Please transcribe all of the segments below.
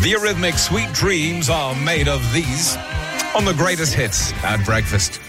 The Eurythmics' Sweet Dreams are made of these on the greatest hits at breakfast.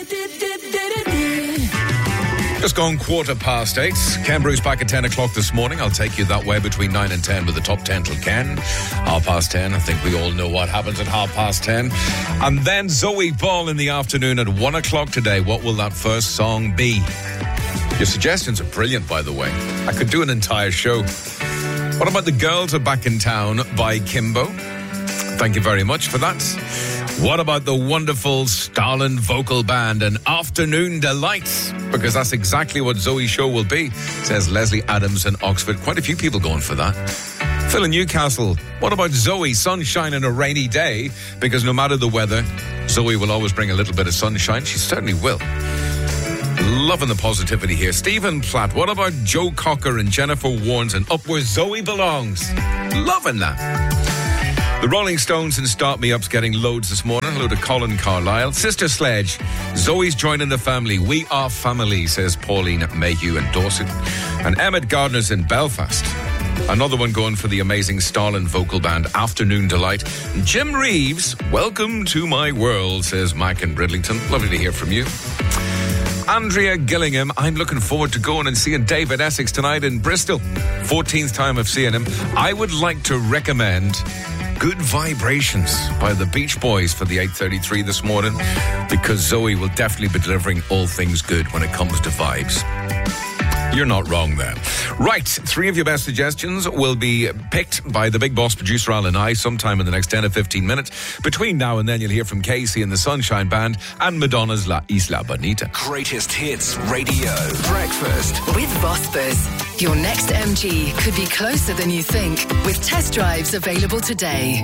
Just gone 8:15. Ken Bruce back at 10 o'clock this morning. I'll take you that way between 9 and 10 with the top 10 till Ken. 10:30. I think we all know what happens at 10:30. And then Zoe Ball in the afternoon at 1 o'clock today. What will that first song be? Your suggestions are brilliant, by the way. I could do an entire show. What about The Girls Are Back in Town by Kimbo? Thank you very much for that. What about the wonderful Starland Vocal Band and Afternoon Delights? Because that's exactly what Zoe's show will be, says Leslie Adams in Oxford. Quite a few people going for that. Phil in Newcastle, what about Zoe, sunshine on a rainy day? Because no matter the weather, Zoe will always bring a little bit of sunshine. She certainly will. Loving the positivity here. Stephen Platt, what about Joe Cocker and Jennifer Warnes and Up Where Zoe Belongs? Loving that. The Rolling Stones and Start Me Up's getting loads this morning. Hello to Colin Carlisle. Sister Sledge, Zoe's joining the family. We are family, says Pauline Mayhew in Dorset. And Emmett Gardner's in Belfast. Another one going for the amazing Starland Vocal Band, Afternoon Delight. Jim Reeves, welcome to my world, says Mac in Bridlington. Lovely to hear from you. Andrea Gillingham, I'm looking forward to going and seeing David Essex tonight in Bristol. 14th time of seeing him. I would like to recommend Good Vibrations by the Beach Boys for the 8:33 this morning, because Zoe will definitely be delivering all things good when it comes to vibes. You're not wrong there. Right, 3 of your best suggestions will be picked by the Big Boss producer Al and I sometime in the next 10 or 15 minutes. Between now and then, you'll hear from Casey and the Sunshine Band and Madonna's La Isla Bonita. Greatest Hits Radio. Breakfast with Vosper. Your next MG could be closer than you think, with test drives available today.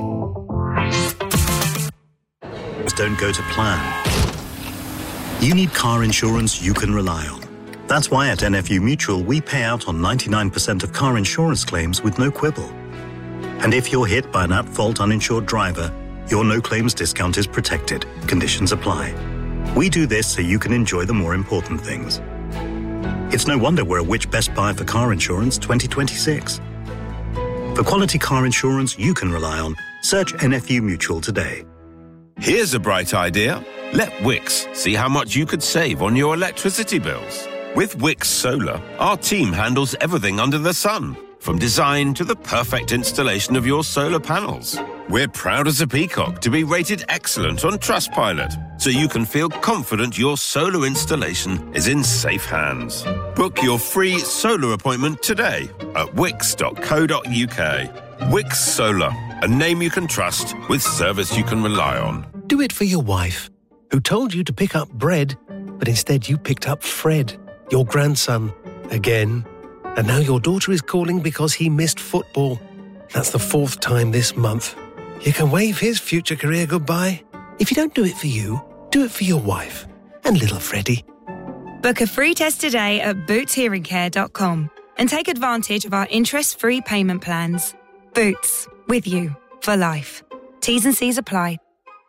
Don't go to plan. You need car insurance you can rely on. That's why at NFU Mutual, we pay out on 99% of car insurance claims with no quibble. And if you're hit by an at-fault uninsured driver, your no-claims discount is protected. Conditions apply. We do this so you can enjoy the more important things. It's no wonder we're a Which Best Buy for Car Insurance 2026. For quality car insurance you can rely on, search NFU Mutual today. Here's a bright idea. Let Wix see how much you could save on your electricity bills. With Wix Solar, our team handles everything under the sun, from design to the perfect installation of your solar panels. We're proud as a peacock to be rated excellent on Trustpilot, so you can feel confident your solar installation is in safe hands. Book your free solar appointment today at wix.co.uk. Wix Solar, a name you can trust with service you can rely on. Do it for your wife, who told you to pick up bread, but instead you picked up Fred, your grandson, again. And now your daughter is calling because he missed football. That's the 4th time this month. You can wave his future career goodbye. If you don't do it for you, do it for your wife and little Freddie. Book a free test today at bootshearingcare.com and take advantage of our interest-free payment plans. Boots, with you for life. T's and C's apply.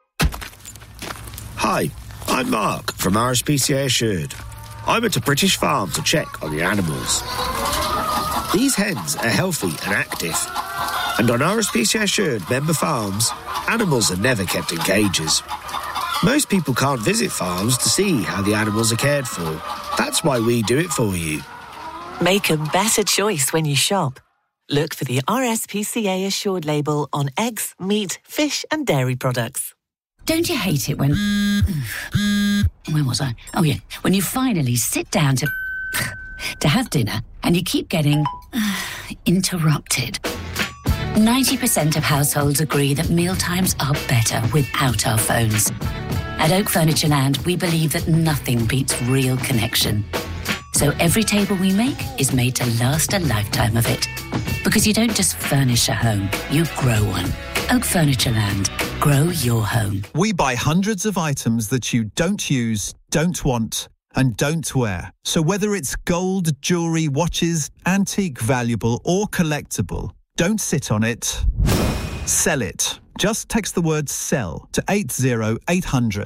Hi, I'm Mark from RSPCA Assured. I went to British Farm to check on the animals. These hens are healthy and active. And on RSPCA Assured member farms, animals are never kept in cages. Most people can't visit farms to see how the animals are cared for. That's why we do it for you. Make a better choice when you shop. Look for the RSPCA Assured label on eggs, meat, fish and dairy products. Don't you hate it when... Where was I? Oh, yeah. When you finally sit down to have dinner and you keep getting interrupted. 90% of households agree that mealtimes are better without our phones. At Oak Furniture Land, we believe that nothing beats real connection. So every table we make is made to last a lifetime of it. Because you don't just furnish a home, you grow one. Oak Furniture Land. Grow your home. We buy hundreds of items that you don't use, don't want, and don't wear. So whether it's gold, jewellery, watches, antique, valuable or collectible, don't sit on it. Sell it. Just text the word SELL to 80800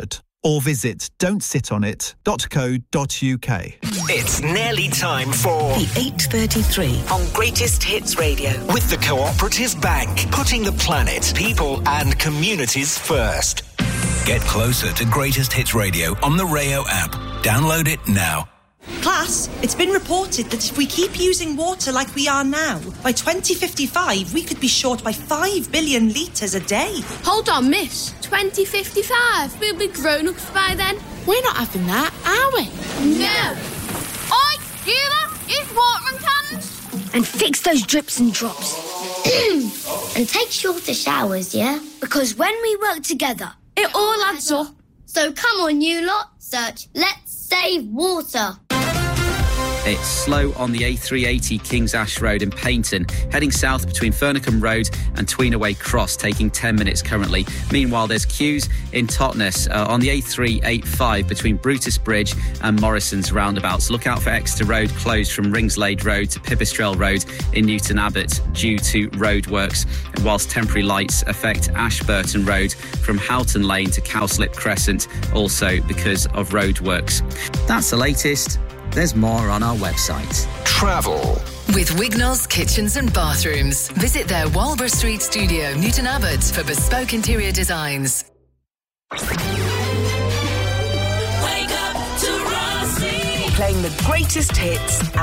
or visit don'tsitonit.co.uk. It's nearly time for the 8:33 on Greatest Hits Radio with the Cooperative Bank, putting the planet, people and communities first. Get closer to Greatest Hits Radio on the Rayo app. Download it now. Class, it's been reported that if we keep using water like we are now, by 2055 we could be short by 5 billion litres a day. Hold on, miss. 2055? We'll be grown-ups by then. We're not having that, are we? No. Oi, you lot, use watering cans. And fix those drips and drops. And take shorter showers, yeah? Because when we work together, it all adds up. So come on, you lot, search Let's Save Water. It's slow on the A380 Kings Ash Road in Paignton, heading south between Furnacombe Road and Tweenaway Cross, taking 10 minutes currently. Meanwhile, there's queues in Totnes on the A385 between Brutus Bridge and Morrison's roundabouts. Look out for Exeter Road closed from Ringslade Road to Pipistrel Road in Newton Abbot due to roadworks, whilst temporary lights affect Ashburton Road from Houghton Lane to Cowslip Crescent, also because of roadworks. That's the latest. There's more on our website. Travel. With Wignall's Kitchens and Bathrooms. Visit their Walborough Street studio, Newton Abbot, for bespoke interior designs. Wake up to Rossi. Playing the greatest hits